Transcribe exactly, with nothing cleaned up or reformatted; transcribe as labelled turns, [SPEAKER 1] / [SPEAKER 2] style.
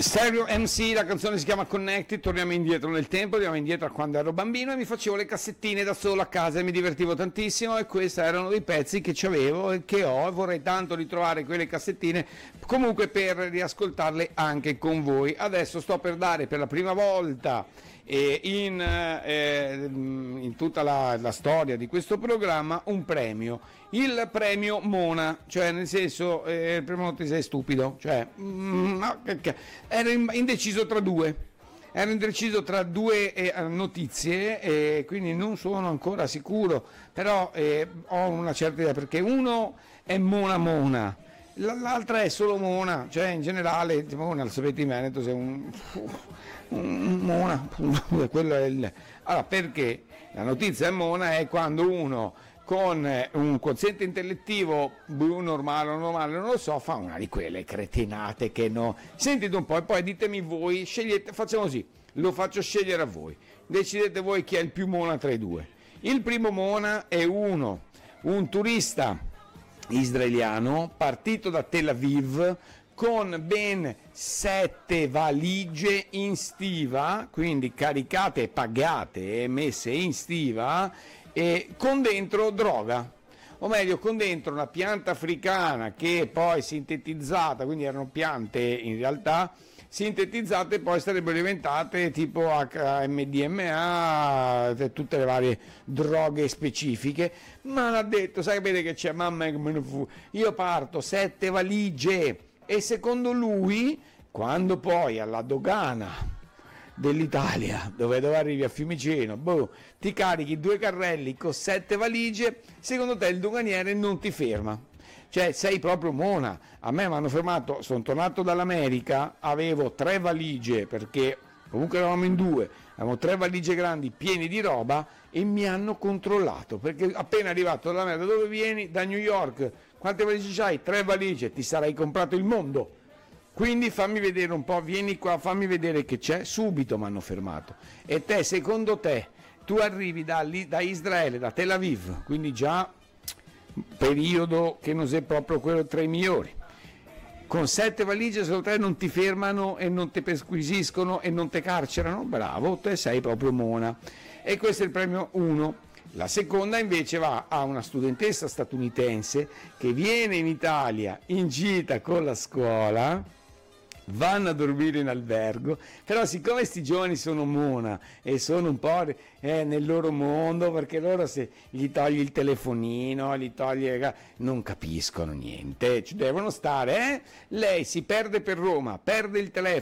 [SPEAKER 1] Stereo M C, la canzone si chiama Connected, torniamo indietro nel tempo, andiamo indietro a quando ero bambino e mi facevo le cassettine da solo a casa e mi divertivo tantissimo e questi erano dei pezzi che avevo e che ho e vorrei tanto ritrovare quelle cassettine comunque per riascoltarle anche con voi. Adesso sto per dare per la prima volta eh, in, eh, in tutta la, la storia di questo programma un premio, il premio Mona, cioè nel senso eh, il premio ti sei stupido, cioè mm, no, ero indeciso tra due. Ero indeciso tra due eh, notizie e quindi non sono ancora sicuro, però eh, ho una certa idea perché uno è Mona Mona, l'altra è solo Mona, cioè in generale Mona, lo sapete in Veneto, sei un, un Mona, quello è il... Allora perché la notizia è Mona è quando uno con un quoziente intellettivo normale o normale, non lo so, fa una di quelle cretinate che no. Sentite un po' e poi ditemi voi, scegliete, facciamo così, lo faccio scegliere a voi, decidete voi chi è il più Mona tra i due. Il primo Mona è uno, un turista israeliano partito da Tel Aviv con ben sette valigie in stiva, quindi caricate, pagate e messe in stiva, e con dentro droga, o meglio con dentro una pianta africana che poi sintetizzata, quindi erano piante in realtà sintetizzate, poi sarebbero diventate tipo H M D M A, tutte le varie droghe specifiche. Ma l'ha detto, sapete che c'è, mamma che me ne fu, io parto sette valigie, e secondo lui quando poi alla dogana dell'Italia, dove, dove arrivi a Fiumicino, boh, ti carichi due carrelli con sette valigie, secondo te il doganiere non ti ferma, cioè sei proprio Mona. A me mi hanno fermato, sono tornato dall'America, avevo tre valigie, perché comunque eravamo in due, avevamo tre valigie grandi piene di roba e mi hanno controllato, perché appena arrivato dall'America, dove vieni? Da New York, quante valigie c'hai? Tre valigie, ti sarai comprato il mondo. Quindi fammi vedere un po', vieni qua, fammi vedere che c'è, subito mi hanno fermato. E te, secondo te, tu arrivi da, lì, da Israele, da Tel Aviv, quindi già periodo che non sei proprio quello tra i migliori, con sette valigie, secondo te non ti fermano e non ti perquisiscono e non ti carcerano? Bravo, te sei proprio Mona. E questo è il premio uno. La seconda invece va a una studentessa statunitense che viene in Italia in gita con la scuola, vanno a dormire in albergo, però siccome sti giovani sono Mona e sono un po' eh, nel loro mondo, perché loro se gli togli il telefonino, gli togli, non capiscono niente, ci devono stare, eh? Lei si perde per Roma, perde il telefono,